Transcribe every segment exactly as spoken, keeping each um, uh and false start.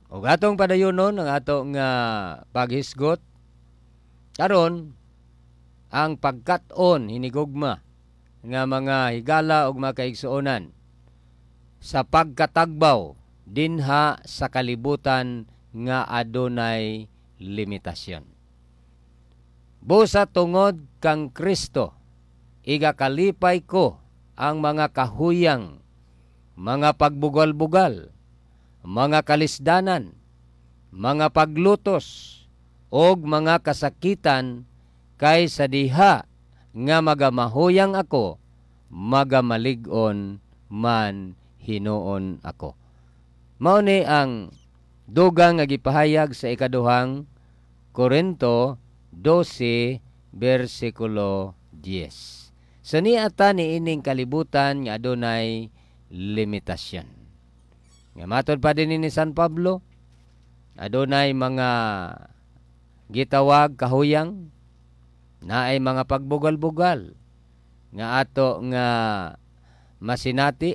ug atong padayonon ang atong nga paghisgot karon ang pagkat-on hinigugma nga mga higala ug mga kaigsuonan sa pagkatagbaw dinha sa kalibutan nga adunay limitasyon. Busa tungod kang Kristo, iga kalipay ko ang mga kahuyang, mga pagbugal-bugal, mga kalisdanan, mga paglutos, og mga kasakitan kay sa diha nga magamahuyang ako, magamalig-on man hinuon ako. Mao ni ang dugang nga gipahayag sa ikaduhang Korinto twelve bersikulo ten. Sa niata ni ining kalibutan nga adunay limitasyon. Nga matod pa din ni San Pablo, adunay mga gitawag kahuyang, naay mga pagbugal-bugal nga ato nga masinati,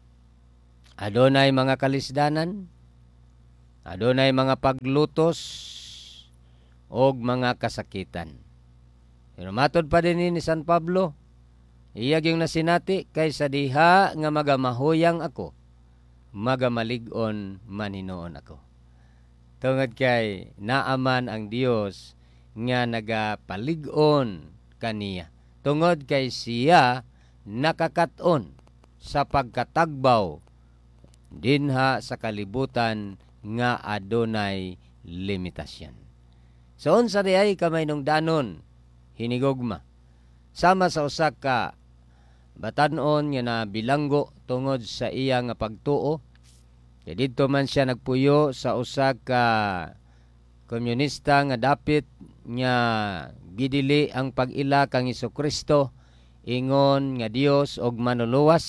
adunay mga kalisdanan, adunay mga paglutos og mga kasakitan. Pero matod pa din ni San Pablo, iyag yung nasinati kaysa diha nga magamahuyang ako, magamalig-on man hinuon ako. Tungod kay naaman ang Dios nga nagapalig-on kaniya. Tungod kay siya nakakat-on sa pagkatagbaw dinha sa kalibutan nga adunay limitasyon. So unsa di ay kamay nung danon hinigugma sama sa usa ka batan-on nga na bilanggo tungod sa iya nga pagtuo. Kay didto man siya nagpuyo sa usa ka komunista nga dapit nga gidili ang pag-ila kang Hesukristo ingon nga Dios og manuluwas,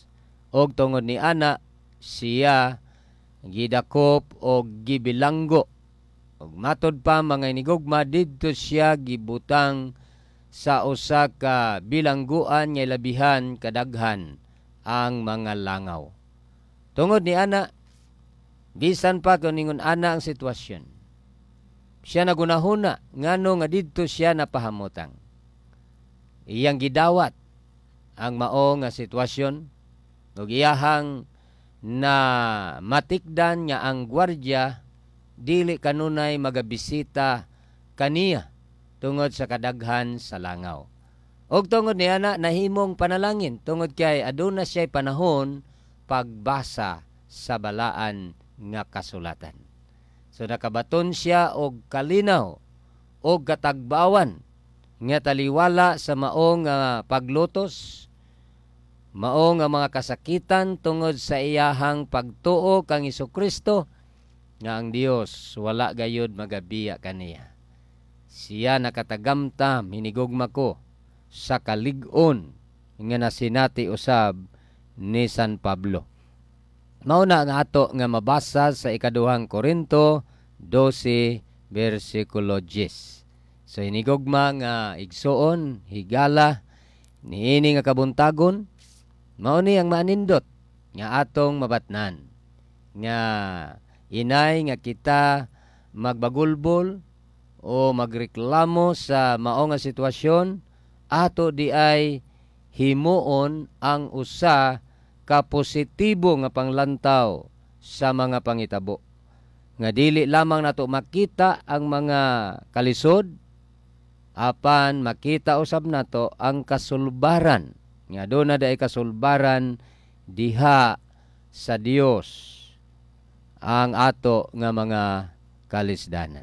og tungod ni ana siya gidakop og gibilanggo. Og matod pa mga inigugma didto siya gibutang sa usa ka bilangguan nga labihan kadaghan ang mga langaw. Tungod ni ana, bisan pa kung ningon ana ang sitwasyon, siya nagunahuna ngano nga didto siya napahamutang. Iyang gidawat ang mao nga sitwasyon ug iyahang na matikdan nga ang gwardiya dili kanunay magabisita kaniya tungod sa kadaghan sa langaw. Og tungod niya na nahimong panalangin tungod kay aduna siya'y panahon pagbasa sa balaan nga kasulatan. So nakabaton siya og kalinaw og katagbawan nga taliwala sa maong nga paglutos, maong nga mga kasakitan tungod sa iyahang pagtuo kang Hesukristo, nga ang Dios wala gayud magabiya kaniya. Siya nakatagamtam hinigugma ko sa kalig-on nga nasinati usab ni San Pablo. Mao na nga ato nga mabasa sa ikaduhang Korinto twelve bersikulo ten. So hinigugma nga igsuon, higala, niini nga kabuntagon, mao ni ang manindot nga atong mabatnan. Nga inay nga kita magbagulbol o magreklamo sa mao nga sitwasyon, ato di ay himuon ang usa ka positibo nga panglantaw sa mga pangitabo. Nga dili lamang nato makita ang mga kalisod, apan makita usab nato ang kasulbaran. Nga doon na day kasulbaran diha sa Dios ang ato nga mga kalisdanan.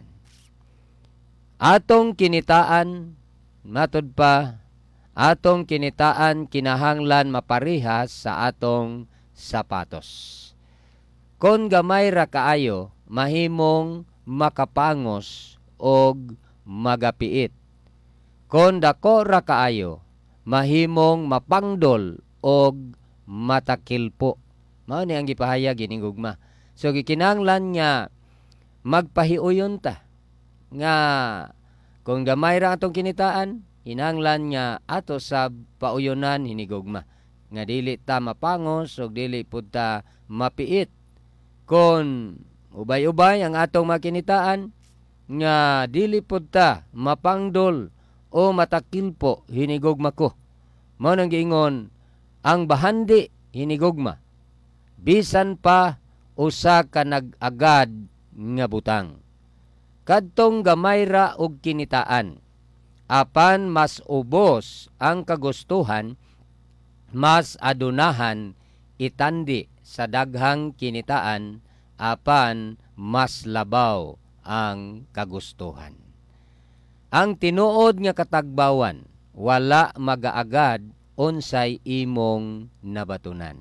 Atong kinitaan, matod pa, atong kinitaan kinahanglan maparihas sa atong sapatos. Kon gamay ra kaayo, mahimong makapangos og magapiit. Kon dako ra kaayo, mahimong mapangdol og matakilpo. Mao ni ang gipahayag ining gugma. So gikinahanglan nga magpahiuyon ta nga kung gamay ra atong kinitaan, hinanglan nga ato sa pauyonan hinigugma nga dili ta mapangos o dili pud ta mapiit. Kon Ubay-ubay ang atong makinitaan nga dili pud ta mapangdol o matakilpo hinigugma ko. Mao nang giingon ang bahandi hinigugma bisan pa usa ka nag-agad nga butang. Kadtong gamay ra og kinitaan, apan mas ubos ang kagustuhan, mas adunahan itandi sa daghang kinitaan, apan mas labaw ang kagustuhan. Ang tinuod nga katagbawan, wala magaagad unsay imong nabatunan.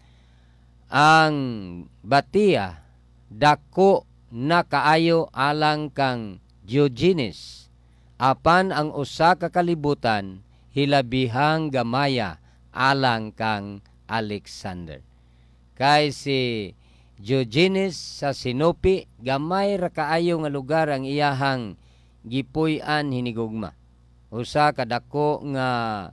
Ang batiya, dako na kaayo alang kang Diogenes, apan ang usa ka kalibutan hilabihang gamaya alang kang Alexander. Kay si Diogenes sa Sinope, gamay ra kaayo nga lugar ang iyahang gipuy-an hinigugma. Usa ka dako nga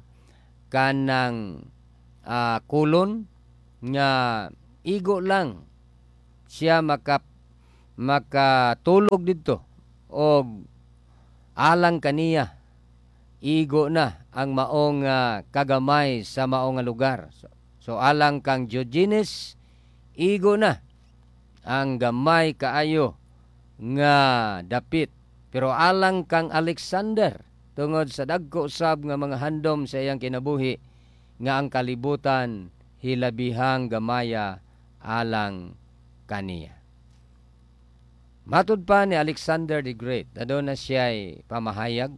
kanang uh, kulon nga igo lang siya maka makatulog dito og alang kaniya igo na ang maong uh, kagamay sa maong nga lugar. So, so alang kang Diogenes, igo na ang gamay kaayo nga dapit. Pero alang kang Alexander, tungod sa dagko usab nga mga handom sa iyang kinabuhi, nga ang kalibutan hilabihang gamaya alang kaniya. Matud pa ni Alexander the Great, aduna siya'y pamahayag,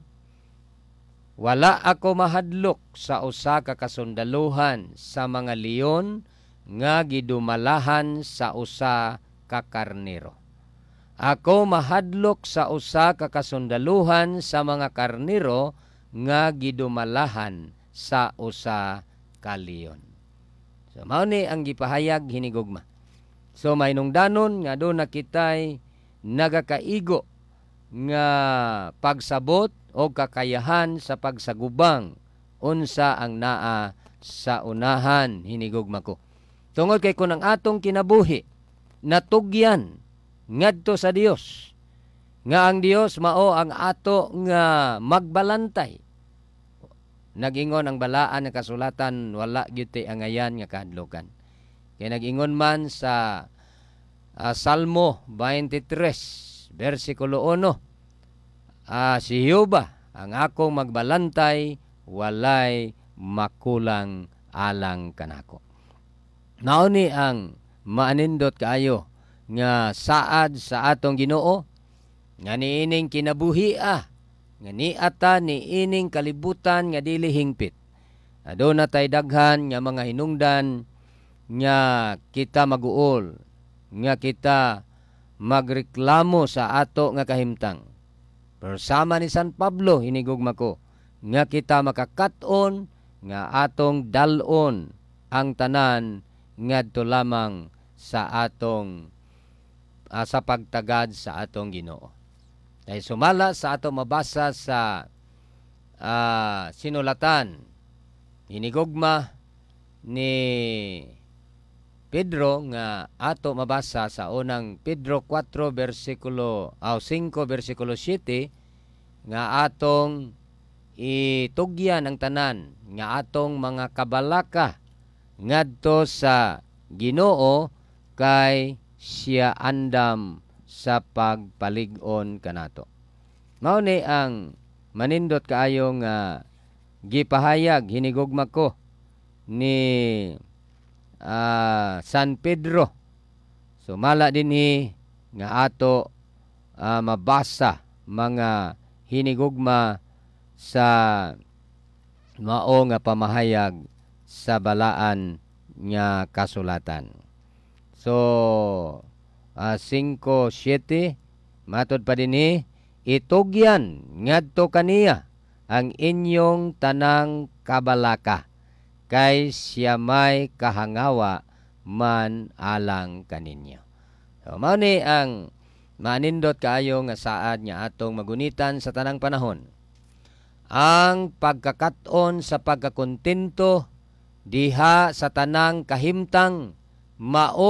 wala ako mahadlok sa usa ka kasundaluhan sa mga leon nga gidumalahan sa usa ka karnero. Ako mahadlok sa usa ka kasundaluhan sa mga karnero nga gidumalahan sa usa ka leon. So mao ni ang gipahayag hinigugma. So mainungdanon nga do na kitay nagakaigo nga pagsabot o kakayahan sa pagsagubang unsa ang naa sa unahan hinigugma ko. Tungod kay kun ang atong kinabuhi natugyan ngadto sa Dios, nga ang Dios mao ang ato nga magbalantay. Nag-ingon ang balaan nga kasulatan, wala gyud ang ayan nga kahadlokan. Kay nag-ingon man sa uh, Salmo twenty-three versikulo one, uh, si Jehova ang akong magbalantay, walay makulang alang kanako. Mao ni ang maanindot kaayo nga saad sa atong Ginoo, nga niining kinabuhi ah, nga niata niining kalibutan nga dili hingpit. Aduna tay daghan nga mga hinungdan nga kita maguol, nga kita magreklamo sa ato nga kahimtang. Pero sama ni San Pablo hinigugma ko, nga kita makakat-on nga atong dalon ang tanan ngadto lamang sa atong Uh, sa pagtagad sa atong Ginoo. Ay sumala sa ato mabasa sa uh, sinulatan hinigugma ni Pedro nga ato mabasa sa unang Pedro four versikulo o five versikulo seven nga atong itugyan ang tanan nga atong mga kabalaka ngadto sa Ginoo kay siya andam sa pagpalig-on kanato. Mao ni ang manindot kaayo nga gipahayag hinigugma ko ni uh, San Pedro. Sumala dinhi nga ato uh, mabasa mga hinigugma sa mao nga pamahayag sa balaan nga kasulatan. So, uh, five seven, matod pa dinhi, itugyan ngadto kaniya ang inyong tanang kabalaka, kay siya may kahangawa man alang kaninyo. So, mao ni ang manindot kaayo nga saad nga atong magunitan sa tanang panahon. Ang pagkakat-on sa pagkakontento diha sa tanang kahimtang, mao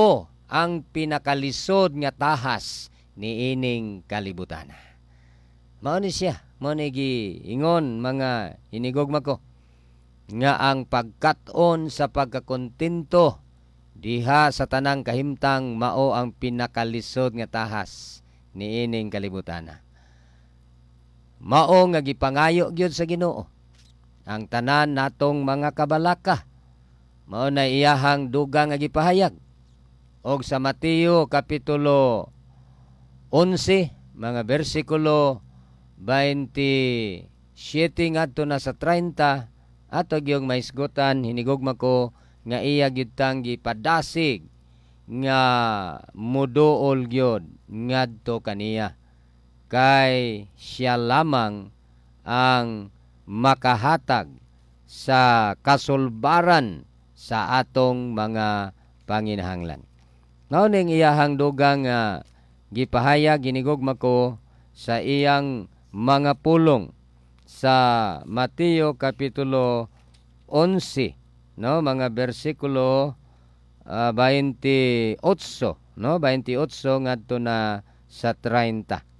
ang pinakalisod nga tahas ni ining kalibutan. Mao ni siya, mao ni giingon mga hinigugma ko, nga ang pagkat-on sa pagkakontento diha sa tanang kahimtang mao ang pinakalisod nga tahas ni ining kalibutan. Mao nga gipangayo gyud sa Ginoo ang tanan natong mga kabalaka. Mao na iyahang dugang nga gipahayag og sa Mateo kapitulo eleven mga bersikulo twenty-seven ngadto na sa thirty ato gyung maisgutan hinigugma ko nga iya gyud tang gipadasig nga muduol gyud ngadto kaniya, kay siya lamang ang makahatag sa kasulbaran sa atong mga panginahanglan. Mao ning iyahang dugang nga gipahayag hinigugma ko sa iyang mga pulong sa Mateo kapitulo eleven, no, mga bersikulo uh, twenty-eight, no, twenty-eight ngadto na sa thirty.